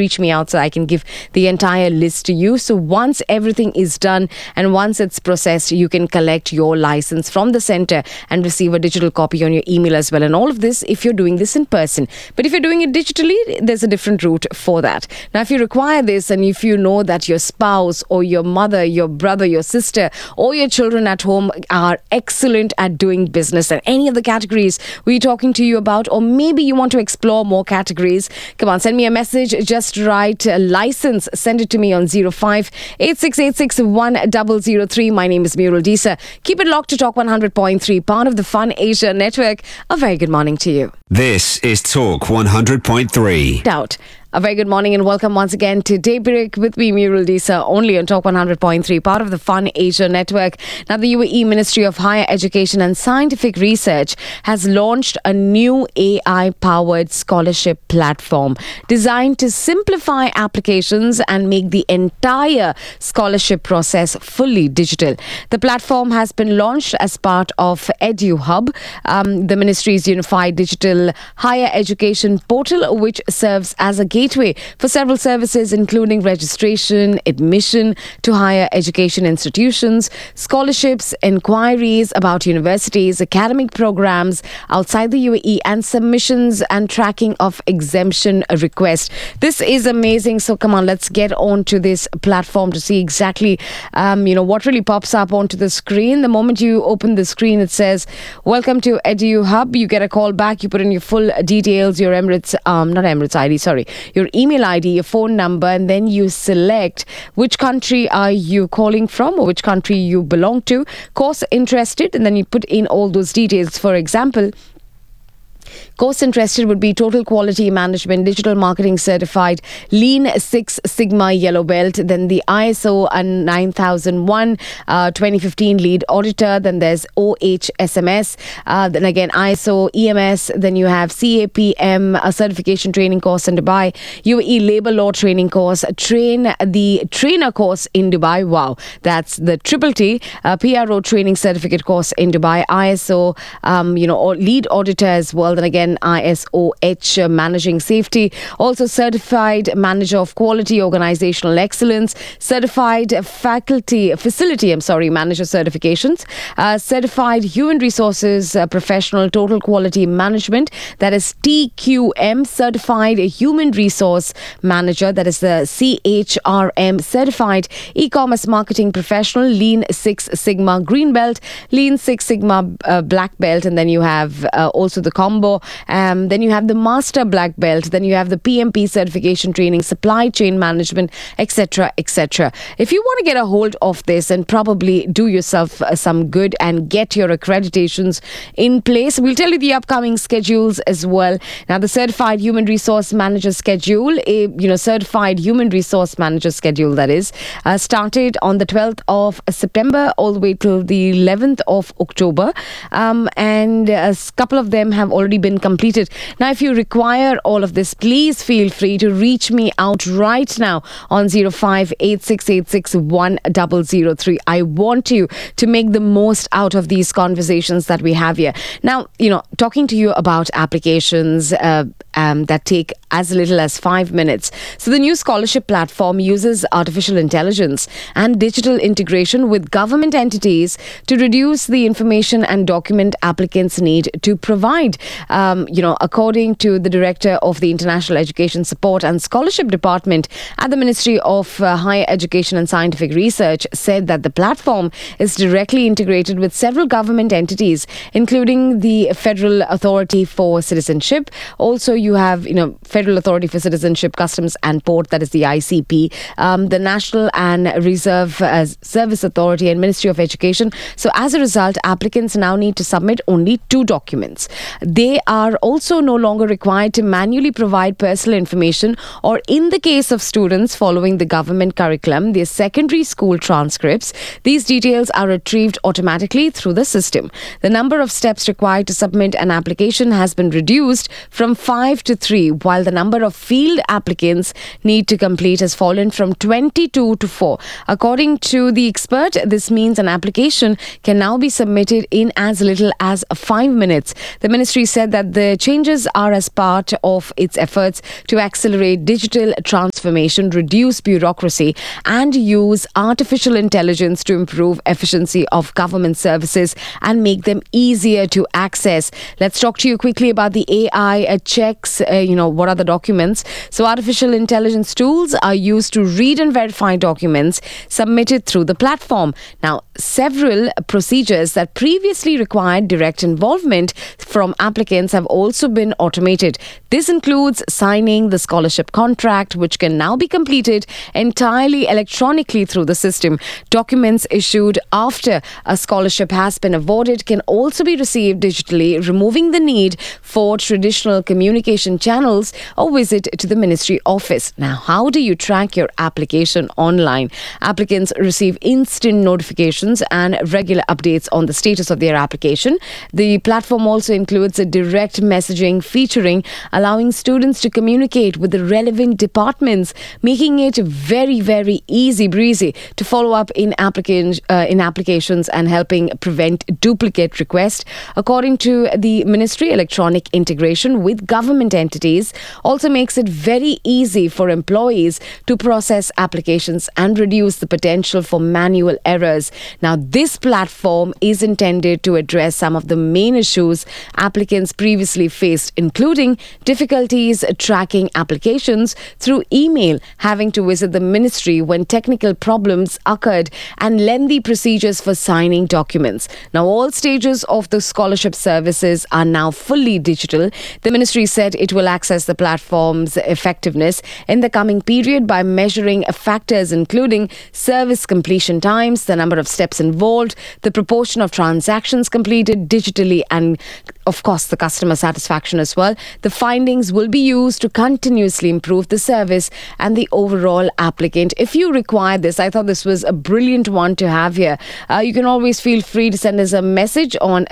reach me out so I can give the entire list to you. So once everything is done and once it's processed, you can collect your license from the center and receive a digital copy on your email as well. And all of this if you're doing this in person. But if you're doing it digitally, there's a different route for that. Now, if you require this and if you know that your spouse or your mother, your brother, your sister, or your children at home are excellent at doing business and any of the categories we're talking to you about, or maybe you want to explore more categories, come on, send me a message. Just write license, send it to me on 05-8686-1003. My name is Murul Disa. Keep it locked to Talk 100.3, part of the Fun Asia network. A very good morning to you. This is Talk 100.3. Doubt. A very good morning and welcome once again to Daybreak with me, Murul Disa, only on Talk 100.3, part of the Fun Asia network. Now, the UAE Ministry of Higher Education and Scientific Research has launched a new AI-powered scholarship platform designed to simplify applications and make the entire scholarship process fully digital. The platform has been launched as part of EduHub, the ministry's unified digital higher education portal, which serves as a gateway for several services, including registration, admission to higher education institutions, scholarships, inquiries about universities, academic programs outside the UAE, and submissions and tracking of exemption requests. This is amazing. So come on, let's get on to this platform to see exactly, what really pops up onto the screen. The moment you open the screen, it says, "Welcome to EduHub." You get a call back. You put in your full details, your Emirates, not Emirates ID, sorry, your email ID, your phone number, and then you select which country are you calling from or which country you belong to, course interested, and then you put in all those details. For example, course interested would be Total Quality Management, Digital Marketing Certified, Lean Six Sigma Yellow Belt, then the ISO 9001 2015 Lead Auditor, then there's OHSMS, then again ISO, EMS, then you have CAPM, a certification training course in Dubai, UAE Labour Law training course, the trainer course in Dubai, wow, that's the Triple T, PRO training certificate course in Dubai, ISO, or lead auditor as well, then again ISOH, managing safety, also certified manager of quality, organizational excellence, certified facility manager certifications, certified human resources professional, total quality management, that is TQM, certified human resource manager, that is the CHRM, certified e-commerce marketing professional, Lean Six Sigma Green Belt, Lean Six Sigma Black Belt, and then you have also the combo. Then you have the Master Black Belt. Then you have the PMP certification training, supply chain management, etc., etc. If you want to get a hold of this and probably do yourself some good and get your accreditations in place, we'll tell you the upcoming schedules as well. Now, the Certified Human Resource Manager schedule, Certified Human Resource Manager schedule, that is, started on the 12th of September all the way till the 11th of October. And a couple of them have already been completed. Now, if you require all of this, please feel free to reach me out right now on 05-8686-1003. I want you to make the most out of these conversations that we have here. Now, talking to you about applications that take as little as 5 minutes. So the new scholarship platform uses artificial intelligence and digital integration with government entities to reduce the information and document applicants need to provide. According to the director of the International Education Support and Scholarship Department at the Ministry of Higher Education and Scientific Research, said that the platform is directly integrated with several government entities, including the Federal Authority for Citizenship. Also, you have, Federal Authority for Citizenship, Customs and Port, that is the ICP, the National and Reserve Service Authority and Ministry of Education. So as a result, applicants now need to submit only 2 documents. They are also no longer required to manually provide personal information, or in the case of students following the government curriculum, their secondary school transcripts, these details are retrieved automatically through the system. The number of steps required to submit an application has been reduced from 5 5 to 3, while the number of field applicants need to complete has fallen from 22 to 4. According to the expert, this means an application can now be submitted in as little as 5 minutes. The ministry said that the changes are as part of its efforts to accelerate digital transformation, reduce bureaucracy, and use artificial intelligence to improve efficiency of government services and make them easier to access. Let's talk to you quickly about the AI checks. What are the documents? So artificial intelligence tools are used to read and verify documents submitted through the platform. Now, several procedures that previously required direct involvement from applicants have also been automated. This includes signing the scholarship contract, which can now be completed entirely electronically through the system. Documents issued after a scholarship has been awarded can also be received digitally, removing the need for traditional communication channels or visit to the ministry office. Now, how do you track your application online? Applicants receive instant notifications and regular updates on the status of their application. The platform also includes a direct messaging featuring, allowing students to communicate with the relevant departments, making it very, very easy breezy to follow up in applications and helping prevent duplicate requests. According to the ministry, electronic integration with government entities also makes it very easy for employees to process applications and reduce the potential for manual errors. Now, this platform is intended to address some of the main issues applicants previously faced, including difficulties tracking applications through email, having to visit the ministry when technical problems occurred, and lengthy procedures for signing documents. Now, all stages of the scholarship services are now fully digital. The ministry said it will access the platform's effectiveness in the coming period by measuring factors including service completion times, the number of steps involved, the proportion of transactions completed digitally, and of course the customer satisfaction as well. The findings will be used to continuously improve the service and the overall applicant. If you require this, I thought this was a brilliant one to have here. You can always feel free to send us a message on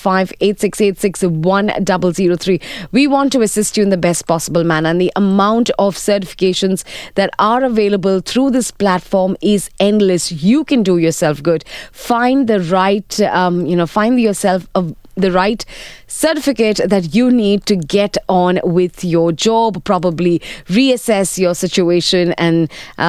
0586861003. We want to assist you in the best possible manner, and the amount of certifications that are available through this platform is endless. You can do yourself good. Find the right, find yourself the right certificate that you need to get on with your job, probably reassess your situation and,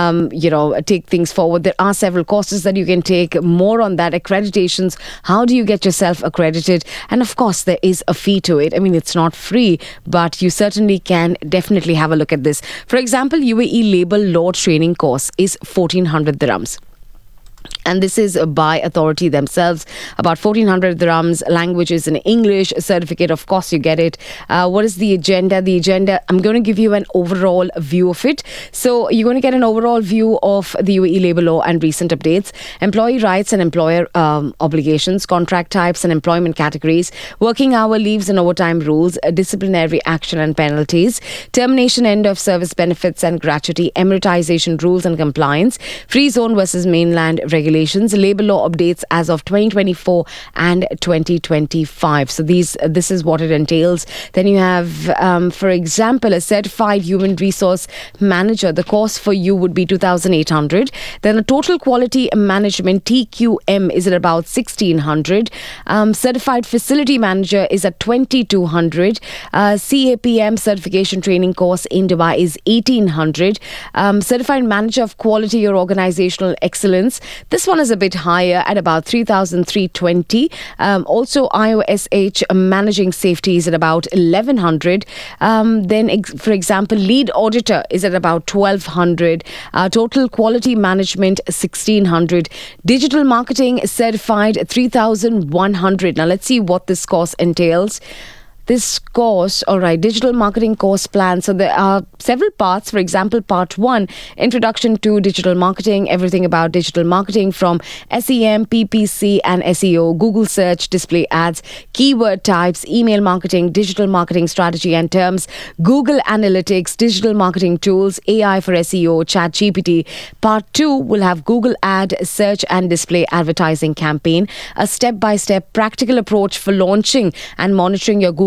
take things forward. There are several courses that you can take. More on that. Accreditations. How do you get yourself accredited? And of course, there is a fee to it. I mean, it's not free, but you certainly can definitely have a look at this. For example, UAE Labour Law Training course is 1,400 dirhams. And this is by authority themselves. About 1,400 dirhams. Language is in English. Certificate, of course, you get it. What is the agenda? The agenda, I'm going to give you an overall view of it. So you're going to get an overall view of the UAE labour law and recent updates, employee rights and employer obligations, contract types and employment categories, working hour leaves and overtime rules, disciplinary action and penalties, termination end of service benefits and gratuity, emeritisation rules and compliance, free zone versus mainland regulations, labour law updates as of 2024 and 2025. So this is what it entails. Then you have, for example, a certified human resource manager. The course for you would be 2,800. Then a total quality management TQM is at about 1,600. Certified facility manager is at 2,200. CAPM certification training course in Dubai is 1,800. Certified manager of quality or organizational excellence. This one is a bit higher at about 3,320. Also, IOSH managing safety is at about 1,100. Then, for example, lead auditor is at about 1,200. Total quality management 1,600. Digital marketing certified 3,100. Now, let's see what this course entails. This course, all right, digital marketing course plan. So there are several parts. For example, part 1, introduction to digital marketing, everything about digital marketing from SEM, PPC and SEO, Google search, display ads, keyword types, email marketing, digital marketing strategy and terms, Google Analytics, digital marketing tools, AI for SEO, ChatGPT. Part 2 will have Google ad, search and display advertising campaign, a step-by-step practical approach for launching and monitoring your Google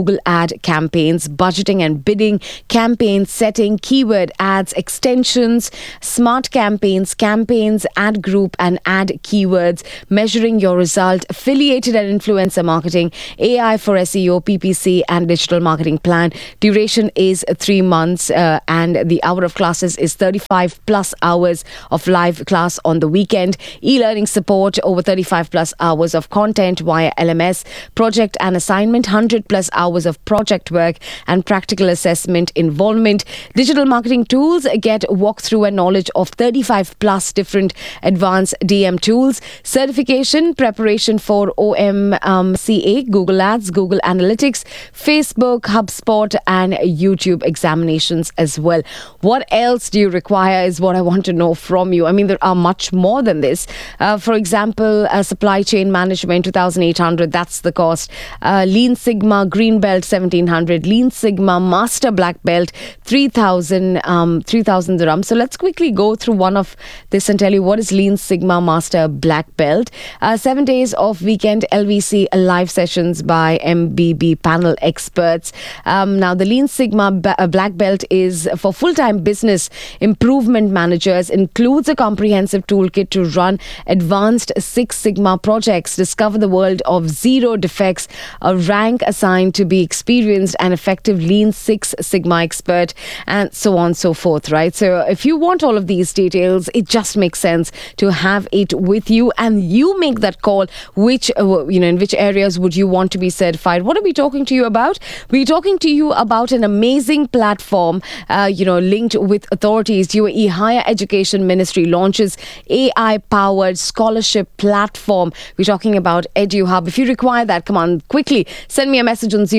Google ad campaigns, budgeting and bidding, campaign setting, keyword ads, extensions, smart campaigns, ad group and ad keywords, measuring your result, affiliated and influencer marketing, AI for SEO, PPC and digital marketing plan. Duration is 3 months and the hour of classes is 35 plus hours of live class on the weekend. E-learning support, over 35 plus hours of content via LMS, project and assignment, 100 plus hours of project work and practical assessment involvement. Digital marketing tools, get walkthrough and knowledge of 35 plus different advanced DM tools. Certification, preparation for OMCA, Google Ads, Google Analytics, Facebook, HubSpot and YouTube examinations as well. What else do you require is what I want to know from you. I mean, there are much more than this. For example, supply chain management, 2,800, that's the cost. Lean Sigma Green Belt, 1,700. Lean Sigma Master Black Belt, 3,000 dirham. So let's quickly go through one of this and tell you what is Lean Sigma Master Black Belt. 7 days of weekend LVC live sessions by MBB panel experts. Now, the Lean Sigma Black Belt is for full-time business improvement managers, includes a comprehensive toolkit to run advanced Six Sigma projects, discover the world of zero defects, a rank assigned to be experienced and effective Lean Six Sigma expert, and so on and so forth, right? So if you want all of these details, it just makes sense to have it with you and you make that call. Which, in which areas would you want to be certified? What are we talking to you about? We're talking to you about an amazing platform, linked with authorities. UAE Higher Education Ministry launches AI-powered scholarship platform. We're talking about EduHub. If you require that, come on, quickly send me a message on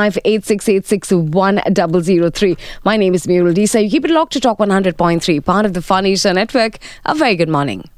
0586861003. My name is Murul Disa. You keep it locked to Talk 100.3, part of the Fun Asia Network. A very good morning.